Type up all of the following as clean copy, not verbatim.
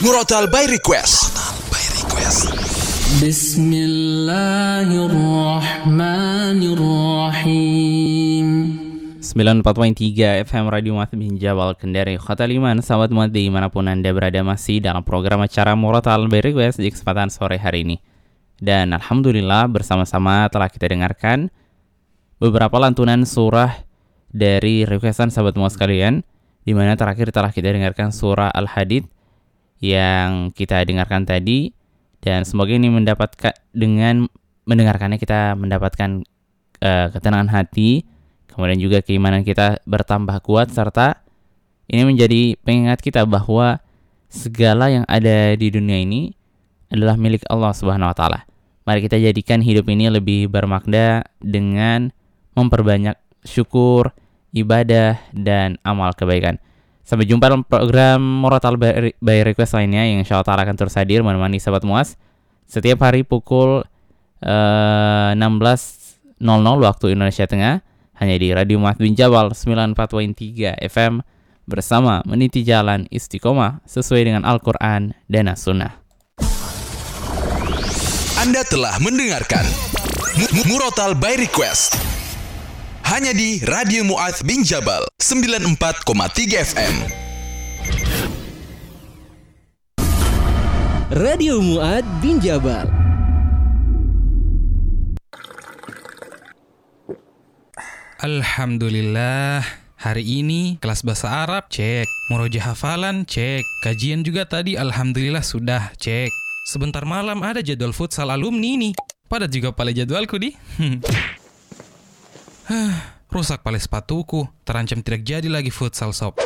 Murotal by Request. Bismillahirrahmanirrahim. 94.3 FM Radio Mu'adz bin Jabal Kendari Kota Liman. Sahabat Mu'adz dimanapun Anda berada, masih dalam program acara Murotal by Request di kesempatan sore hari ini. Dan Alhamdulillah bersama-sama telah kita dengarkan beberapa lantunan surah dari requestan sahabat Mu'adz sekalian, di mana terakhir telah kita dengarkan surah Al-Hadid yang kita dengarkan tadi, dan semoga ini mendapatkan, dengan mendengarkannya kita mendapatkan ketenangan hati, kemudian juga keimanan kita bertambah kuat, serta ini menjadi pengingat kita bahwa segala yang ada di dunia ini adalah milik Allah Subhanahu wa taala. Mari kita jadikan hidup ini lebih bermakna dengan memperbanyak syukur, ibadah, dan amal kebaikan. Sampai jumpa dalam program Murotal by Request lainnya yang insya Allah akan terus hadir menemani sahabat Mu'adz setiap hari pukul 16.00 waktu Indonesia Tengah, hanya di Radio Mu'adz bin Jabal 94.3 FM bersama meniti jalan istiqomah sesuai dengan Al-Quran dan As-Sunnah. Anda telah mendengarkan Murotal by Request hanya di Radio Mu'adz bin Jabal 94,3 FM. Radio Mu'adz bin Jabal. Alhamdulillah, hari ini kelas bahasa Arab cek, murojaah hafalan cek, kajian juga tadi alhamdulillah sudah cek. Sebentar malam ada jadwal futsal alumni nih. Padat juga pale jadwalku di. Rusak pale sepatuku, terancam tidak jadi lagi futsal sob.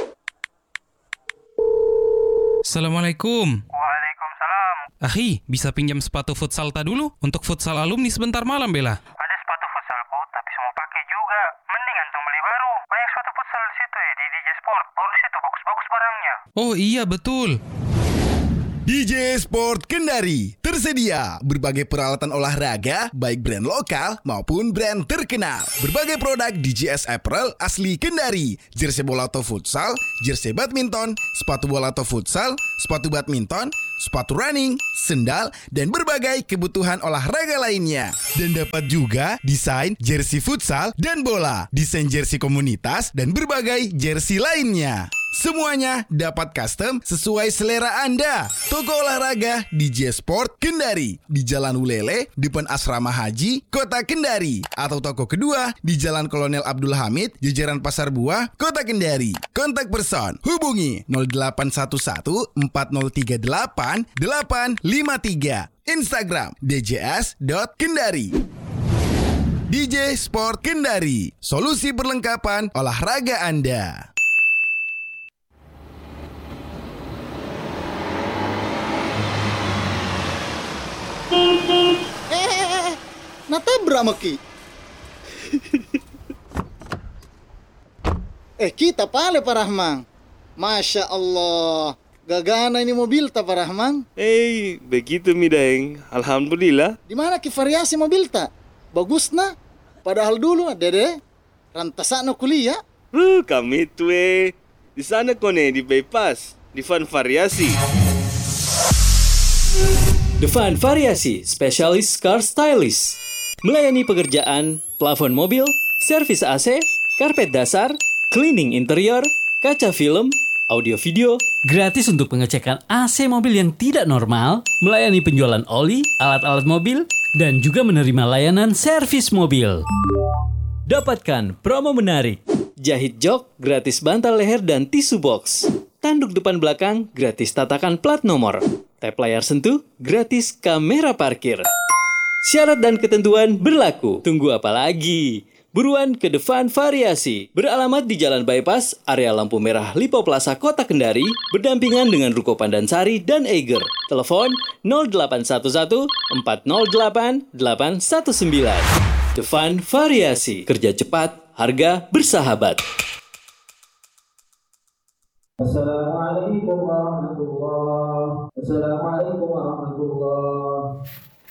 Assalamualaikum. Waalaikumsalam. Akhi, bisa pinjam sepatu futsal ta dulu untuk futsal alumni sebentar malam bela? Ada sepatu futsalku, tapi semua pakai juga. Mending antum beli baru. Banyak sepatu futsal di situ ya, di DJ Sport. Baru di situ bagus-bagus barangnya. Oh iya betul. DJ Sport Kendari tersedia berbagai peralatan olahraga baik brand lokal maupun brand terkenal. Berbagai produk DJS Apparel asli Kendari, jersey bola atau futsal, jersey badminton, sepatu bola atau futsal, sepatu badminton, sepatu running, sendal, dan berbagai kebutuhan olahraga lainnya. Dan dapat juga desain jersey futsal dan bola, desain jersey komunitas, dan berbagai jersey lainnya. Semuanya dapat custom sesuai selera Anda. Toko olahraga DJ Sport Kendari di Jalan Ulele, depan Asrama Haji, Kota Kendari. Atau toko kedua di Jalan Kolonel Abdul Hamid, jajaran Pasar Buah, Kota Kendari. Kontak person hubungi 0811 4038 853. Instagram djs.kendari. DJ Sport Kendari, solusi perlengkapan olahraga Anda. Natabrak maki. Kita pale Pak Rahman. Masya Allah, gagana ini mobil ta Pak Rahman. Begitu mi Daeng. Alhamdulillah. Di mana ki variasi mobil ta? Bagus na. Padahal dulu dede rantasana kuliah. Kami itu di sana kone di bypass, di Van Variasi. The Fun Variasi, spesialis car stylist. Melayani pekerjaan, plafon mobil, servis AC, karpet dasar, cleaning interior, kaca film, audio video. Gratis untuk pengecekan AC mobil yang tidak normal, melayani penjualan oli, alat-alat mobil, dan juga menerima layanan servis mobil. Dapatkan promo menarik. Jahit jok, gratis bantal leher dan tisu box. Tanduk depan belakang, gratis tatakan plat nomor. Tap layar sentuh, gratis kamera parkir. Syarat dan ketentuan berlaku. Tunggu apa lagi? Buruan ke The Fun Variasi. Beralamat di Jalan Bypass, area lampu merah Lipo Plaza, Kota Kendari, berdampingan dengan Ruko Pandansari dan Eiger. Telepon 0811 408 819. The Fun Variasi. Kerja cepat, harga bersahabat. Assalamualaikum warahmatullahi wabarakatuh. Assalamualaikum warahmatullahi.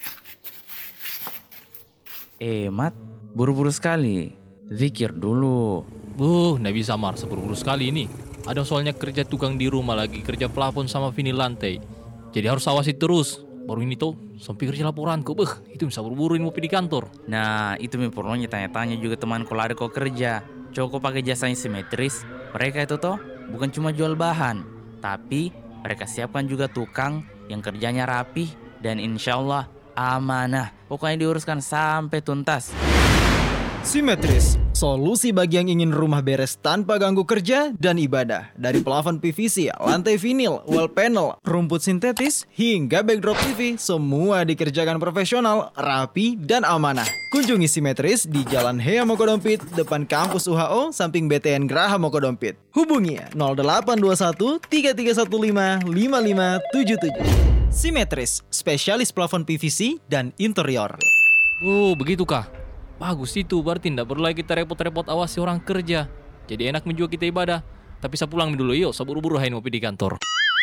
Mat, buru-buru sekali. Zikir dulu. Nggak bisa Mar, seburu-buru sekali ini. Ada soalnya kerja tukang di rumah lagi, kerja plafon sama vinil lantai. Jadi harus awasi terus. Baru ini tuh sampai kerja laporanku. Itu bisa buru-buru ngopi di kantor. Nah, itu perlunya tanya-tanya juga temanku lari kok kerja. Coba pakai jasanya simetris. Mereka itu tuh bukan cuma jual bahan, tapi mereka siapkan juga tukang yang kerjanya rapi dan insya Allah amanah. Pokoknya diuruskan sampai tuntas. Simetris, solusi bagi yang ingin rumah beres tanpa ganggu kerja dan ibadah. Dari plafon PVC, lantai vinil, wall panel, rumput sintetis, hingga backdrop TV, semua dikerjakan profesional, rapi, dan amanah. Kunjungi Simetris di Jalan Hea Mokodompit, depan kampus UHO, samping BTN Graha Mokodompit. Hubungi 0821 3315 5577. Simetris, spesialis plafon PVC dan interior. Oh, begitu kah? Bagus itu, berarti tidak perlu lagi kita repot-repot awasi orang kerja. Jadi enak menjual kita ibadah. Tapi saya pulang dulu yuk, saya buru-buru hain ngopi di kantor.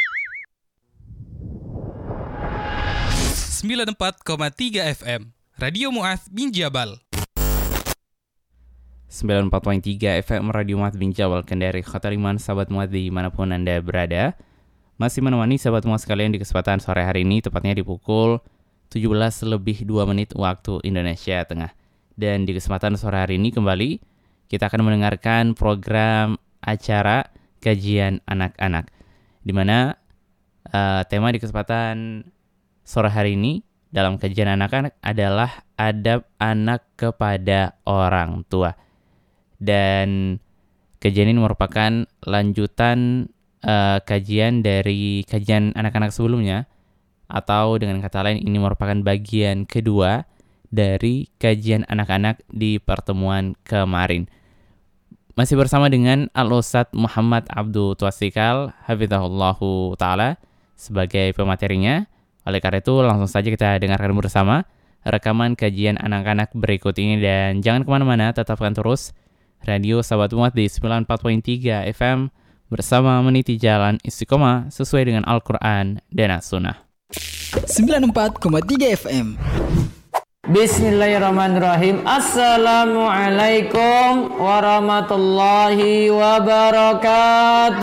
94,3 FM Radio Mu'adz bin Jabal. 94.3 FM Radio Mu'adz bin Jabal Kendari Khataliman, sahabat Mu'adz dimanapun Anda berada. Masih menemani sahabat Mu'adz sekalian di kesempatan sore hari ini, tepatnya di pukul 17:02 waktu Indonesia Tengah. Dan di kesempatan sore hari ini kembali kita akan mendengarkan program acara kajian anak-anak, di mana tema di kesempatan sore hari ini dalam kajian anak-anak adalah adab anak kepada orang tua. Dan kajian ini merupakan lanjutan kajian dari kajian anak-anak sebelumnya, atau dengan kata lain ini merupakan bagian kedua dari kajian anak-anak di pertemuan kemarin. Masih bersama dengan Al-Ustadz Muhammad Abdul Twasikal hafizahullahu ta'ala sebagai pematerinya. Oleh karena itu langsung saja kita dengarkan bersama rekaman kajian anak-anak berikut ini. Dan jangan kemana-mana, tetapkan terus Radio Sahabat Mu'adz di 94.3 FM bersama meniti jalan istiqomah sesuai dengan Al-Quran dan As-Sunnah. 94,3 FM. Bismillahirrahmanirrahim. Assalamualaikum warahmatullahi wabarakatuh.